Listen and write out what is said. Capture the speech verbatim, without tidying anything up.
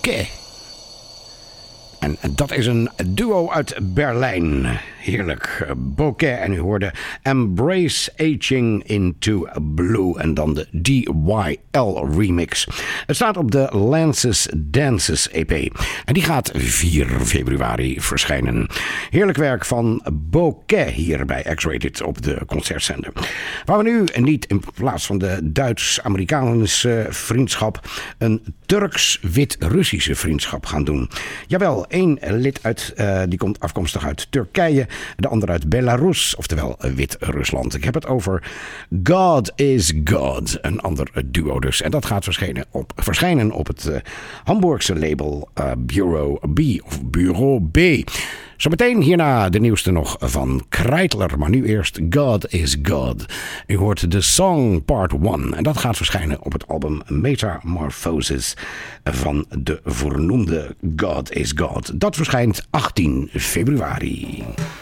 Bouquet. En dat is een duo uit Berlijn. Heerlijk. Bouquet. En u hoorde Embrace Aging into Blue. En dan de D Y L remix. Het staat op de Lances Dances E P. En die gaat vier februari verschijnen. Heerlijk werk van Bouquet hier bij X-Rated op de concertzender. Waar we nu niet in plaats van de Duits-Amerikaanse vriendschap een Turks-Wit-Russische vriendschap gaan doen. Jawel, één lid uit, uh, die komt afkomstig uit Turkije, de ander uit Belarus, oftewel Wit-Rusland. Ik heb het over God is God, een ander duo dus. En dat gaat verschijnen op, verschijnen op het uh, Hamburgse label uh, Bureau B of Bureau B. Zometeen hierna de nieuwste nog van Kreitler, maar nu eerst God is God. U hoort de Song Part één en dat gaat verschijnen op het album Metamorphosis van de voornoemde God is God. Dat verschijnt achttien februari.